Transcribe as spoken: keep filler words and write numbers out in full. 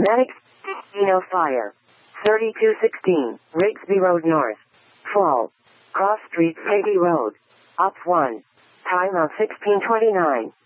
Medics, Eno Fire. thirty-two sixteen, Rigsby Road North. Fall. Cross Street, Katy Road. Op one. Time of sixteen twenty-nine.